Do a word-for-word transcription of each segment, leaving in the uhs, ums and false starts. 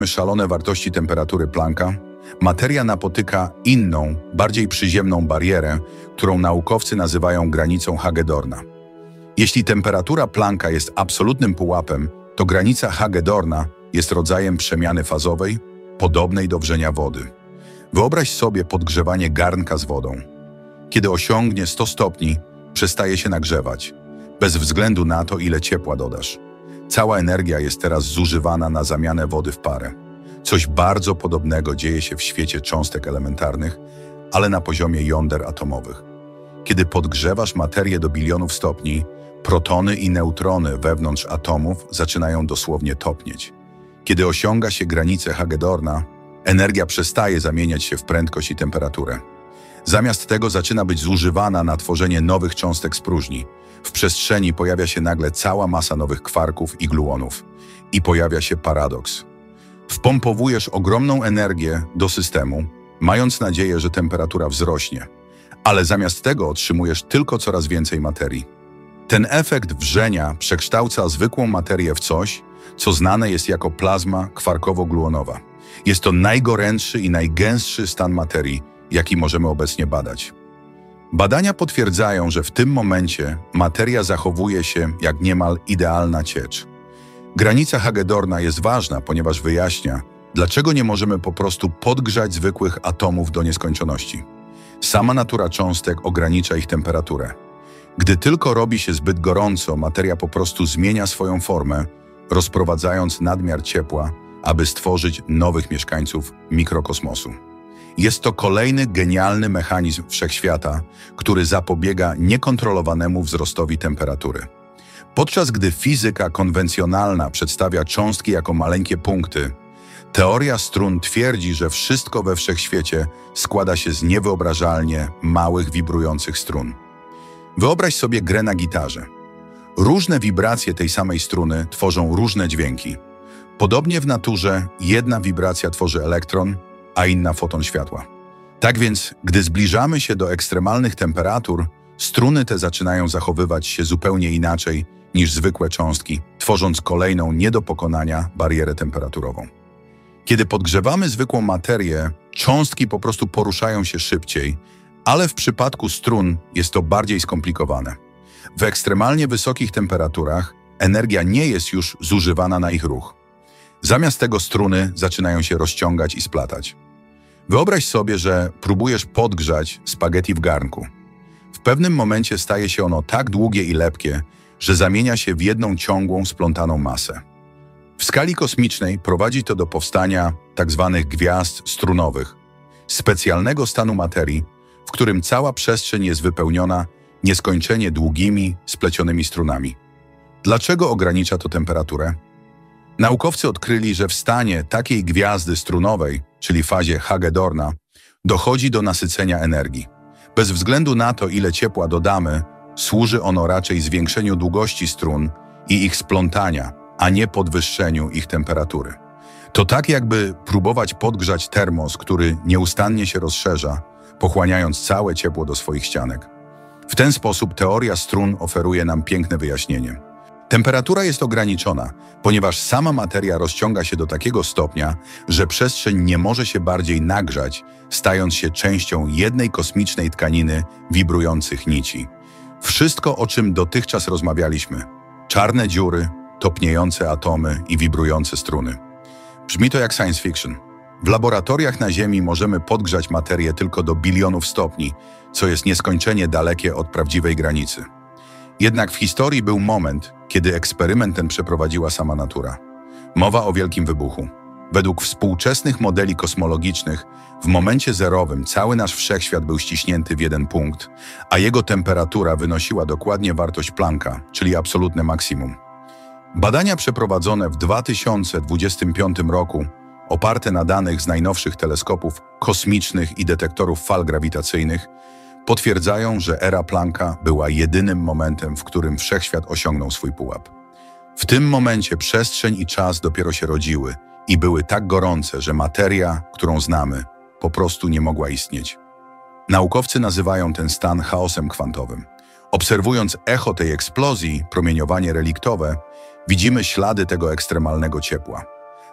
Szalone wartości temperatury Plancka, materia napotyka inną, bardziej przyziemną barierę, którą naukowcy nazywają granicą Hagedorna. Jeśli temperatura Plancka jest absolutnym pułapem, to granica Hagedorna jest rodzajem przemiany fazowej, podobnej do wrzenia wody. Wyobraź sobie podgrzewanie garnka z wodą. Kiedy osiągnie sto stopni, przestaje się nagrzewać, bez względu na to, ile ciepła dodasz. Cała energia jest teraz zużywana na zamianę wody w parę. Coś bardzo podobnego dzieje się w świecie cząstek elementarnych, ale na poziomie jąder atomowych. Kiedy podgrzewasz materię do bilionów stopni, protony i neutrony wewnątrz atomów zaczynają dosłownie topnieć. Kiedy osiąga się granicę Hagedorna, energia przestaje zamieniać się w prędkość i temperaturę. Zamiast tego zaczyna być zużywana na tworzenie nowych cząstek z próżni. W przestrzeni pojawia się nagle cała masa nowych kwarków i gluonów. I pojawia się paradoks. Wpompowujesz ogromną energię do systemu, mając nadzieję, że temperatura wzrośnie, ale zamiast tego otrzymujesz tylko coraz więcej materii. Ten efekt wrzenia przekształca zwykłą materię w coś, co znane jest jako plazma kwarkowo-gluonowa. Jest to najgorętszy i najgęstszy stan materii, jaki możemy obecnie badać. Badania potwierdzają, że w tym momencie materia zachowuje się jak niemal idealna ciecz. Granica Hagedorna jest ważna, ponieważ wyjaśnia, dlaczego nie możemy po prostu podgrzać zwykłych atomów do nieskończoności. Sama natura cząstek ogranicza ich temperaturę. Gdy tylko robi się zbyt gorąco, materia po prostu zmienia swoją formę, rozprowadzając nadmiar ciepła, aby stworzyć nowych mieszkańców mikrokosmosu. Jest to kolejny genialny mechanizm wszechświata, który zapobiega niekontrolowanemu wzrostowi temperatury. Podczas gdy fizyka konwencjonalna przedstawia cząstki jako maleńkie punkty, teoria strun twierdzi, że wszystko we wszechświecie składa się z niewyobrażalnie małych wibrujących strun. Wyobraź sobie grę na gitarze. Różne wibracje tej samej struny tworzą różne dźwięki. Podobnie w naturze jedna wibracja tworzy elektron, a inna foton światła. Tak więc, gdy zbliżamy się do ekstremalnych temperatur, struny te zaczynają zachowywać się zupełnie inaczej niż zwykłe cząstki, tworząc kolejną nie do pokonania barierę temperaturową. Kiedy podgrzewamy zwykłą materię, cząstki po prostu poruszają się szybciej, ale w przypadku strun jest to bardziej skomplikowane. W ekstremalnie wysokich temperaturach energia nie jest już zużywana na ich ruch. Zamiast tego struny zaczynają się rozciągać i splatać. Wyobraź sobie, że próbujesz podgrzać spaghetti w garnku. W pewnym momencie staje się ono tak długie i lepkie, że zamienia się w jedną ciągłą, splątaną masę. W skali kosmicznej prowadzi to do powstania tzw. gwiazd strunowych, specjalnego stanu materii, w którym cała przestrzeń jest wypełniona nieskończenie długimi, splecionymi strunami. Dlaczego ogranicza to temperaturę? Naukowcy odkryli, że w stanie takiej gwiazdy strunowej, czyli fazie Hagedorna, dochodzi do nasycenia energii. Bez względu na to, ile ciepła dodamy, służy ono raczej zwiększeniu długości strun i ich splątania, a nie podwyższeniu ich temperatury. To tak jakby próbować podgrzać termos, który nieustannie się rozszerza, pochłaniając całe ciepło do swoich ścianek. W ten sposób teoria strun oferuje nam piękne wyjaśnienie. Temperatura jest ograniczona, ponieważ sama materia rozciąga się do takiego stopnia, że przestrzeń nie może się bardziej nagrzać, stając się częścią jednej kosmicznej tkaniny wibrujących nici. Wszystko, o czym dotychczas rozmawialiśmy, czarne dziury, topniejące atomy i wibrujące struny. Brzmi to jak science fiction. W laboratoriach na Ziemi możemy podgrzać materię tylko do bilionów stopni, co jest nieskończenie dalekie od prawdziwej granicy. Jednak w historii był moment, kiedy eksperyment ten przeprowadziła sama natura. Mowa o Wielkim Wybuchu. Według współczesnych modeli kosmologicznych, w momencie zerowym cały nasz wszechświat był ściśnięty w jeden punkt, a jego temperatura wynosiła dokładnie wartość Plancka, czyli absolutne maksimum. Badania przeprowadzone w dwa tysiące dwudziestym piątym roku, oparte na danych z najnowszych teleskopów kosmicznych i detektorów fal grawitacyjnych, potwierdzają, że era Plancka była jedynym momentem, w którym wszechświat osiągnął swój pułap. W tym momencie przestrzeń i czas dopiero się rodziły i były tak gorące, że materia, którą znamy, po prostu nie mogła istnieć. Naukowcy nazywają ten stan chaosem kwantowym. Obserwując echo tej eksplozji, promieniowanie reliktowe, widzimy ślady tego ekstremalnego ciepła.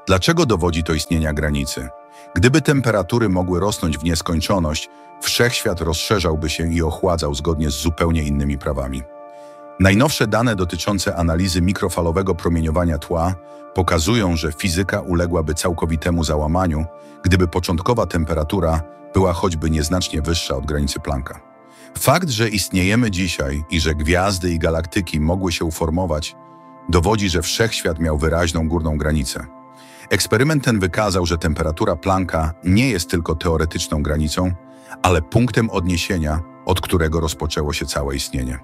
Dlaczego dowodzi to istnienia granicy? Gdyby temperatury mogły rosnąć w nieskończoność, wszechświat rozszerzałby się i ochładzał zgodnie z zupełnie innymi prawami. Najnowsze dane dotyczące analizy mikrofalowego promieniowania tła pokazują, że fizyka uległaby całkowitemu załamaniu, gdyby początkowa temperatura była choćby nieznacznie wyższa od granicy Plancka. Fakt, że istniejemy dzisiaj i że gwiazdy i galaktyki mogły się uformować, dowodzi, że wszechświat miał wyraźną górną granicę. Eksperyment ten wykazał, że temperatura Plancka nie jest tylko teoretyczną granicą, ale punktem odniesienia, od którego rozpoczęło się całe istnienie.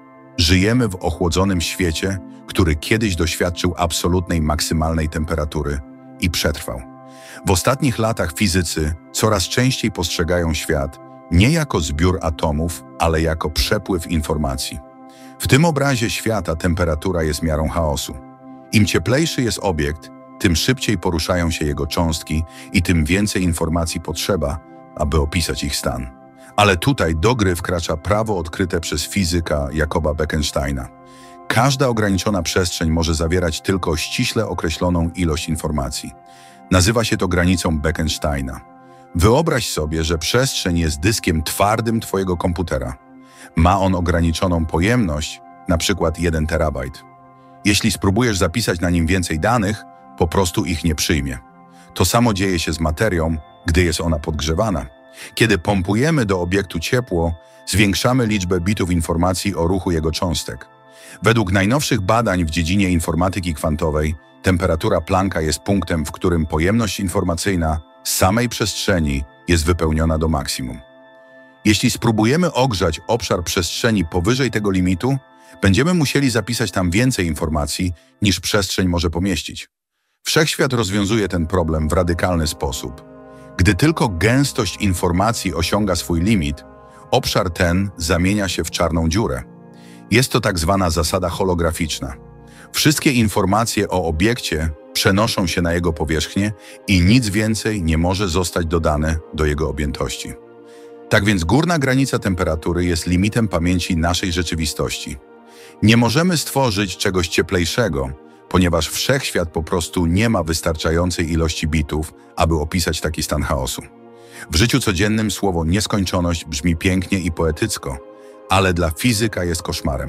Żyjemy w ochłodzonym świecie, który kiedyś doświadczył absolutnej maksymalnej temperatury i przetrwał. W ostatnich latach fizycy coraz częściej postrzegają świat nie jako zbiór atomów, ale jako przepływ informacji. W tym obrazie świata temperatura jest miarą chaosu. Im cieplejszy jest obiekt, tym szybciej poruszają się jego cząstki i tym więcej informacji potrzeba, aby opisać ich stan. Ale tutaj do gry wkracza prawo odkryte przez fizyka Jakoba Bekensteina. Każda ograniczona przestrzeń może zawierać tylko ściśle określoną ilość informacji. Nazywa się to granicą Bekensteina. Wyobraź sobie, że przestrzeń jest dyskiem twardym twojego komputera. Ma on ograniczoną pojemność, na przykład jeden terabajt. Jeśli spróbujesz zapisać na nim więcej danych, po prostu ich nie przyjmie. To samo dzieje się z materią, gdy jest ona podgrzewana. Kiedy pompujemy do obiektu ciepło, zwiększamy liczbę bitów informacji o ruchu jego cząstek. Według najnowszych badań w dziedzinie informatyki kwantowej, temperatura Plancka jest punktem, w którym pojemność informacyjna samej przestrzeni jest wypełniona do maksimum. Jeśli spróbujemy ogrzać obszar przestrzeni powyżej tego limitu, będziemy musieli zapisać tam więcej informacji, niż przestrzeń może pomieścić. Wszechświat rozwiązuje ten problem w radykalny sposób. Gdy tylko gęstość informacji osiąga swój limit, obszar ten zamienia się w czarną dziurę. Jest to tak zwana zasada holograficzna. Wszystkie informacje o obiekcie przenoszą się na jego powierzchnię i nic więcej nie może zostać dodane do jego objętości. Tak więc górna granica temperatury jest limitem pamięci naszej rzeczywistości. Nie możemy stworzyć czegoś cieplejszego, ponieważ wszechświat po prostu nie ma wystarczającej ilości bitów, aby opisać taki stan chaosu. W życiu codziennym słowo nieskończoność brzmi pięknie i poetycko, ale dla fizyka jest koszmarem.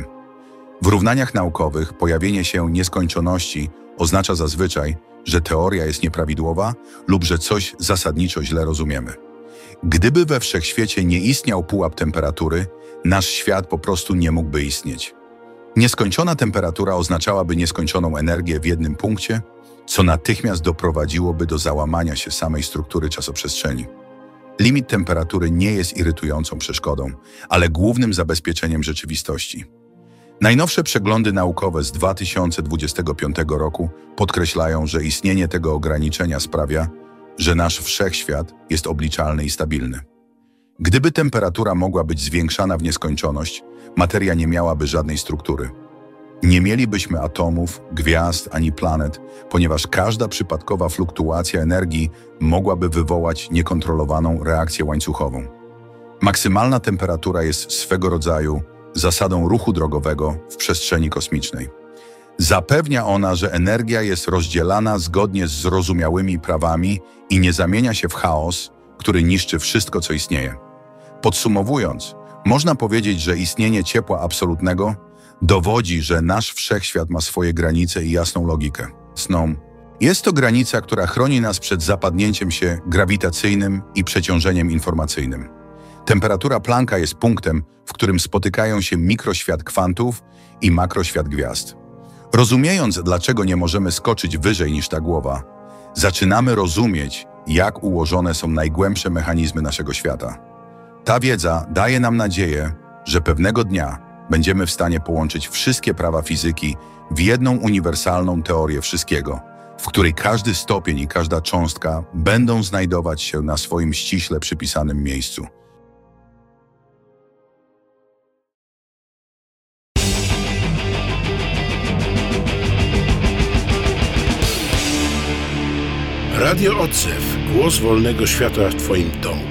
W równaniach naukowych pojawienie się nieskończoności oznacza zazwyczaj, że teoria jest nieprawidłowa lub że coś zasadniczo źle rozumiemy. Gdyby we wszechświecie nie istniał pułap temperatury, nasz świat po prostu nie mógłby istnieć. Nieskończona temperatura oznaczałaby nieskończoną energię w jednym punkcie, co natychmiast doprowadziłoby do załamania się samej struktury czasoprzestrzeni. Limit temperatury nie jest irytującą przeszkodą, ale głównym zabezpieczeniem rzeczywistości. Najnowsze przeglądy naukowe z dwa tysiące dwudziestego piątego roku podkreślają, że istnienie tego ograniczenia sprawia, że nasz wszechświat jest obliczalny i stabilny. Gdyby temperatura mogła być zwiększana w nieskończoność, materia nie miałaby żadnej struktury. Nie mielibyśmy atomów, gwiazd ani planet, ponieważ każda przypadkowa fluktuacja energii mogłaby wywołać niekontrolowaną reakcję łańcuchową. Maksymalna temperatura jest swego rodzaju zasadą ruchu drogowego w przestrzeni kosmicznej. Zapewnia ona, że energia jest rozdzielana zgodnie z zrozumiałymi prawami i nie zamienia się w chaos, który niszczy wszystko, co istnieje. Podsumowując, można powiedzieć, że istnienie ciepła absolutnego dowodzi, że nasz wszechświat ma swoje granice i jasną logikę. Sną. Jest to granica, która chroni nas przed zapadnięciem się grawitacyjnym i przeciążeniem informacyjnym. Temperatura Plancka jest punktem, w którym spotykają się mikroświat kwantów i makroświat gwiazd. Rozumiejąc, dlaczego nie możemy skoczyć wyżej niż ta głowa, zaczynamy rozumieć, jak ułożone są najgłębsze mechanizmy naszego świata. Ta wiedza daje nam nadzieję, że pewnego dnia będziemy w stanie połączyć wszystkie prawa fizyki w jedną uniwersalną teorię wszystkiego, w której każdy stopień i każda cząstka będą znajdować się na swoim ściśle przypisanym miejscu. Radio Odzew. Głos wolnego świata w Twoim domu.